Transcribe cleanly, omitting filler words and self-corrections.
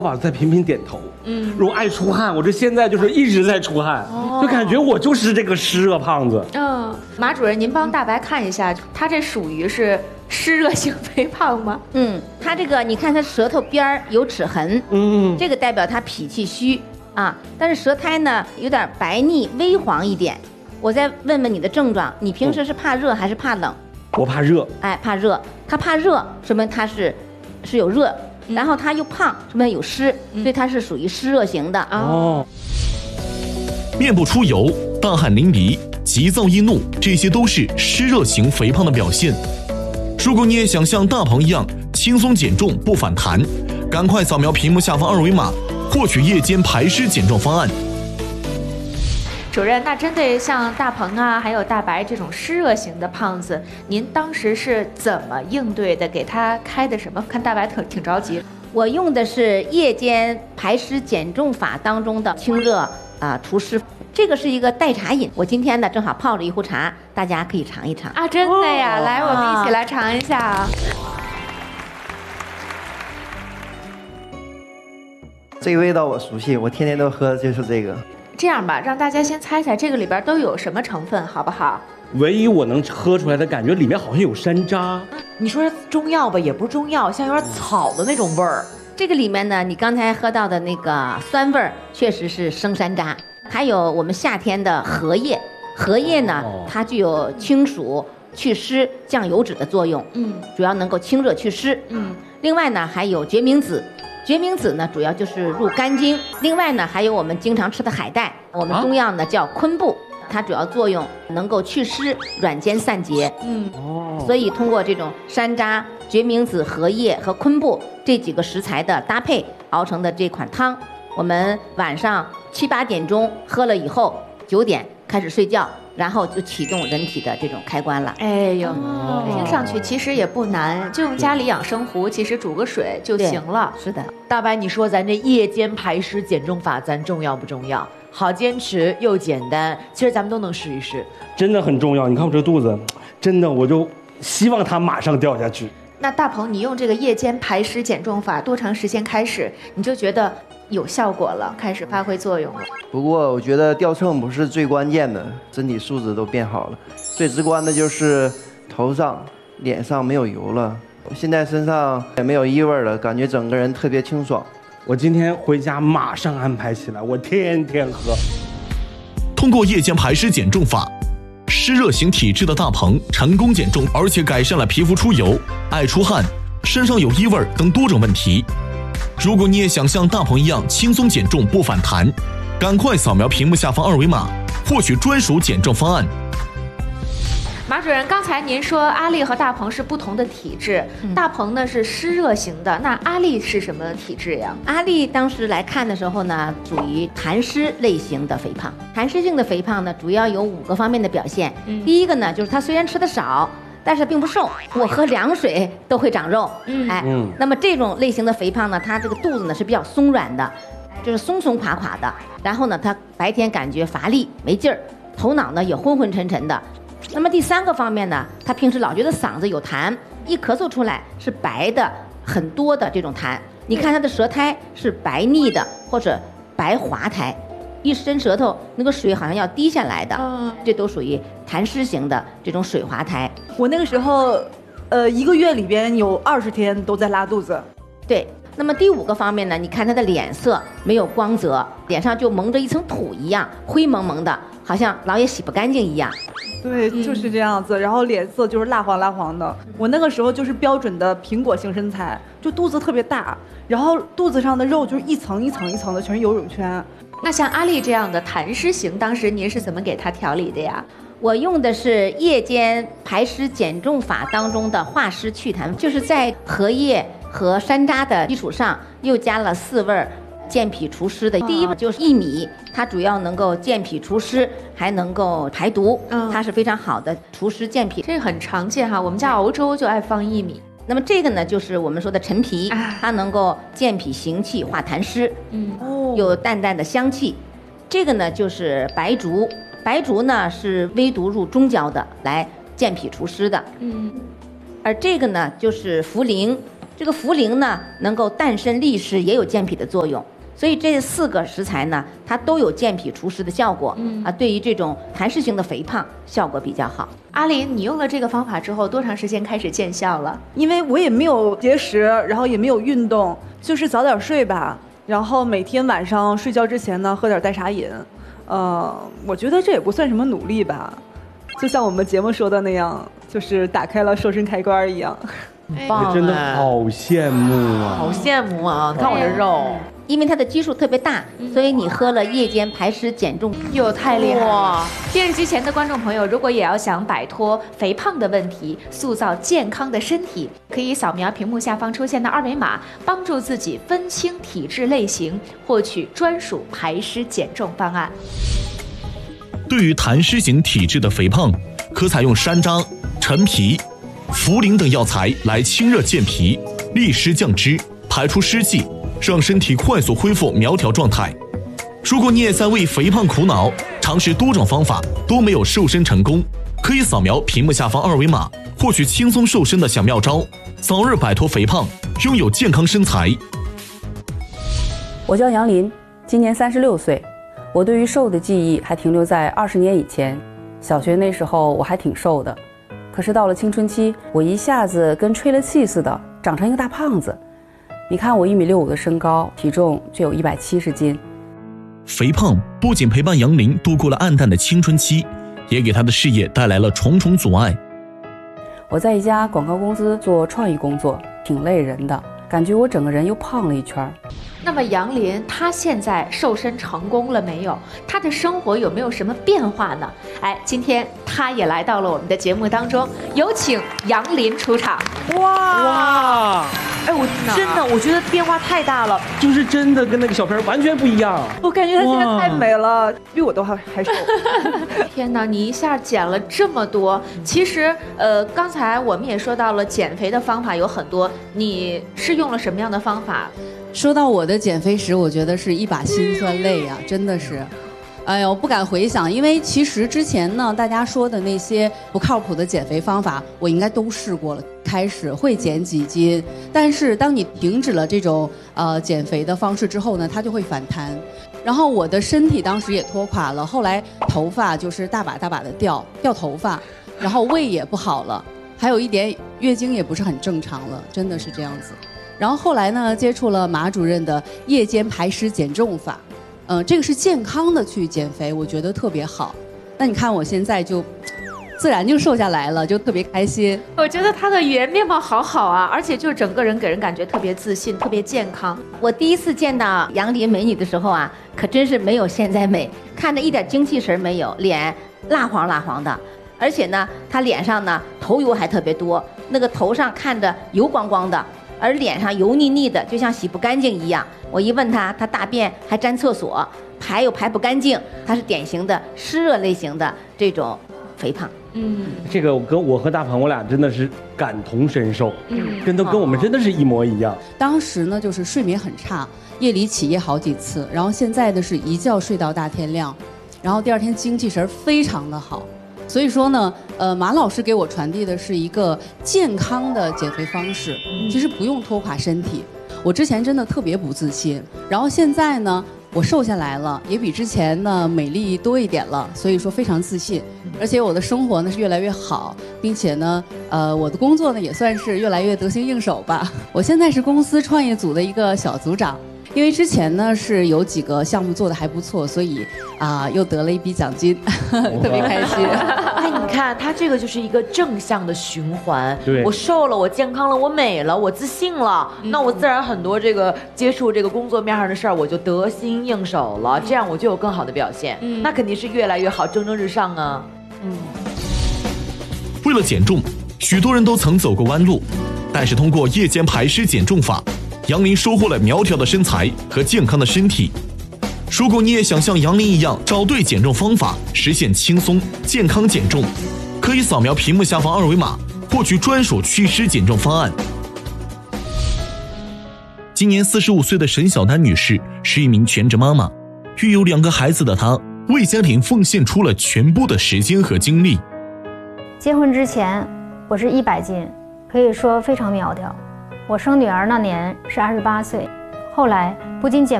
哇，在频频点头。如果爱出汗，我这现在就是一直在出汗，就感觉我就是这个湿热胖子。 马主任，您帮大白看一下，他这属于是湿热型肥胖吗？ 他这个你看他舌头边儿有齿痕，这个代表他脾气虚啊。但是舌苔呢有点白腻微黄一点。我再问问你的症状，你平时是怕热还是怕冷？ 我怕热。 哎，怕热。他怕热，说明他是有热。然后他又胖，说明有湿，所以他是属于湿热型的。 面部出油、大汗淋漓、急躁易怒，这些都是湿热型肥胖的表现。如果你也想像大鹏一样轻松减重不反弹，赶快扫描屏幕下方二维码，获取夜间排湿减重方案。 主任，那针对像大鹏啊，还有大白这种湿热型的胖子，您当时是怎么应对的？给他开的什么？看大白挺着急。 我用的是夜间排湿减重法当中的清热除湿，这个是一个代茶饮。我今天呢正好泡着一壶茶，大家可以尝一尝啊！真的呀，来，我们一起来尝一下。 这个味道我熟悉，我天天都喝，就是这个。 这样吧，让大家先猜猜这个里边都有什么成分，好不好？ 唯一我能喝出来的感觉，里面好像有山楂。 你说是中药吧，也不是中药，像有点草的那种味儿。 这个里面呢，你刚才喝到的那个酸味儿，确实是生山楂，还有我们夏天的荷叶。荷叶呢，它具有清暑、祛湿、降油脂的作用。主要能够清热祛湿。另外呢，还有决明子。决明子呢，主要就是入肝经。另外呢，还有我们经常吃的海带，我们中药呢叫昆布，它主要作用能够祛湿、软坚散结。所以通过这种山楂、决明子、荷叶和昆布这几个食材的搭配熬成的这款汤，我们晚上7、8点钟喝了以后，9点开始睡觉，然后就启动人体的这种开关了。 哎呦，听上去其实也不难，就用家里养生壶，其实煮个水就行了。 是的， 大白，你说咱这夜间排湿减重法，咱重要不重要？好坚持又简单，其实咱们都能试一试。 真的很重要。你看我这肚子，真的我就希望它马上掉下去。 那大鹏，你用这个夜间排湿减重法多长时间开始你就觉得有效果了，开始发挥作用了？ 不过我觉得掉秤不是最关键的，身体素质都变好了。最直观的就是头上、脸上没有油了，现在身上也没有异味了，感觉整个人特别清爽。 我今天回家马上安排起来，我天天喝。 通过夜间排湿减重法，湿热型体质的大鹏成功减重，而且改善了皮肤出油、爱出汗、身上有异味等多种问题。如果你也想像大鹏一样轻松减重不反弹，赶快扫描屏幕下方二维码，获取专属减重方案。 马主任，刚才您说阿丽和大鹏是不同的体质，大鹏呢是湿热型的，那阿丽是什么体质呀？ 阿丽当时来看的时候呢，属于痰湿类型的肥胖。痰湿性的肥胖呢，主要有5个方面的表现。第一个呢，就是她虽然吃的少，但是并不瘦，我喝凉水都会长肉。那么这种类型的肥胖呢，它这个肚子呢是比较松软的，就是松松垮垮的。然后呢，她白天感觉乏力没劲儿，头脑呢也昏昏沉沉的。那么第3个方面呢，他平时老觉得嗓子有痰，一咳嗽出来是白的很多的这种痰。你看他的舌苔是白腻的或者白滑苔，一伸舌头那个水好像要滴下来的，这都属于痰湿型的这种水滑苔。 我那个时候1个月里边有20天都在拉肚子。 对。那么第5个方面呢，你看他的脸色没有光泽，脸上就蒙着一层土一样，灰蒙蒙的，好像老也洗不干净一样。 对，就是这样子，然后脸色就是蜡黄蜡黄的。我那个时候就是标准的苹果型身材，就肚子特别大，然后肚子上的肉就是一层一层一层的，全是游泳圈。 那像阿丽这样的痰湿型，当时您是怎么给她调理的呀？ 我用的是夜间排湿减重法当中的化湿祛痰，就是在荷叶和山楂的基础上又加了4味健脾除湿的。第一味就是薏米，它主要能够健脾除湿，还能够排毒，它是非常好的除湿健脾。 这个很常见哈，我们家熬粥就爱放薏米。 那么这个呢，就是我们说的陈皮，它能够健脾行气、化痰湿，有淡淡的香气。这个呢就是白术，白术呢是微毒入中焦的，来健脾除湿的。而这个呢就是茯苓， 这个茯苓呢，能够淡参利湿，也有健脾的作用。所以这4个食材呢，它都有健脾除湿的效果。对于这种痰湿型的肥胖，效果比较好。 阿林，你用了这个方法之后，多长时间开始见效了？ 因为我也没有节食，然后也没有运动，就是早点睡吧。然后每天晚上睡觉之前呢，喝点代茶饮。我觉得这也不算什么努力吧，就像我们节目说的那样，就是打开了瘦身开关一样。 棒， 真的好羡慕啊！ 好羡慕啊！看我这肉。 因为它的基数特别大，所以你喝了夜间排湿减重， 哟，太厉害了！电视机前的观众朋友，如果也要想摆脱肥胖的问题，塑造健康的身体，可以扫描屏幕下方出现的2维码，帮助自己分清体质类型，获取专属排湿减重方案。 对于痰湿型体质的肥胖，可采用山楂、陈皮、茯苓等药材来清热健脾、利湿降脂、排出湿气，让身体快速恢复苗条状态。如果你也在为肥胖苦恼，尝试多种方法都没有瘦身成功，可以扫描屏幕下方2维码，获取轻松瘦身的小妙招，早日摆脱肥胖，拥有健康身材。 我叫杨林，今年36岁。我对于瘦的记忆还停留在20年以前，小学那时候我还挺瘦的，可是到了青春期，我一下子跟吹了气似的，长成一个大胖子。你看我1.65米的身高，体重却有170斤。 肥胖不仅陪伴杨林度过了暗淡的青春期，也给他的事业带来了重重阻碍。 我在一家广告公司做创意工作，挺累人的，感觉我整个人又胖了一圈。 那么杨林他现在瘦身成功了没有？他的生活有没有什么变化呢？今天他也来到了我们的节目当中，有请杨林出场。 哇！ 我真的我觉得变化太大了， 就是真的跟那个小片完全不一样。 我感觉她现在太美了，比我都还瘦。 天哪，你一下减了这么多。其实刚才我们也说到了减肥的方法有很多，你是用了什么样的方法？ 说到我的减肥史，我觉得是一把辛酸泪呀，真的是。哎呦，不敢回想，因为其实之前呢，大家说的那些不靠谱的减肥方法，我应该都试过了。开始会减几斤，但是当你停止了这种减肥的方式之后呢，它就会反弹。然后我的身体当时也拖垮了，后来头发就是大把大把的掉头发，然后胃也不好了，还有一点月经也不是很正常了，真的是这样子。然后后来呢，接触了马主任的夜间排湿减重法，这个是健康的去减肥，我觉得特别好。那你看我现在就自然就瘦下来了，就特别开心。 我觉得他的原面貌好好啊，而且就整个人给人感觉特别自信，特别健康。 我第一次见到杨林美女的时候啊，可真是没有现在美，看着一点精气神没有，脸蜡黄蜡黄的，而且呢，她脸上呢头油还特别多，那个头上看着油光光的，而脸上油腻腻的，就像洗不干净一样。我一问她，她大便还沾厕所，排又排不干净，她是典型的湿热类型的这种肥胖。 这个我和大鹏我俩真的是感同身受，跟我们真的是一模一样。 当时呢就是睡眠很差，夜里起夜好几次，然后现在的是一觉睡到大天亮，然后第二天精气神非常的好。所以说呢，马老师给我传递的是一个健康的减肥方式，其实不用拖垮身体。我之前真的特别不自信，然后现在呢，我瘦下来了，也比之前呢美丽多一点了，所以说非常自信，而且我的生活呢是越来越好，并且呢，我的工作呢也算是越来越得心应手吧。我现在是公司创业组的一个小组长。因为之前呢是有几个项目做的还不错，所以又得了一笔奖金，特别开心。 你看他这个就是一个正向的循环。 对， 我瘦了，我健康了，我美了，我自信了，那我自然很多这个接触这个工作面上的事儿，我就得心应手了，这样我就有更好的表现。那肯定是越来越好，蒸蒸日上啊。 为了减重，许多人都曾走过弯路，但是通过夜间排湿减重法，杨林收获了苗条的身材和健康的身体。如果你也想像杨林一样找对减重方法，实现轻松健康减重，可以扫描屏幕下方2维码，获取专属祛湿减重方案。今年45岁的沈小丹女士是一名全职妈妈，育有2个孩子的她，为家庭奉献出了全部的时间和精力。 结婚之前我是100斤，可以说非常苗条。 我生女儿那年是28岁，后来不仅减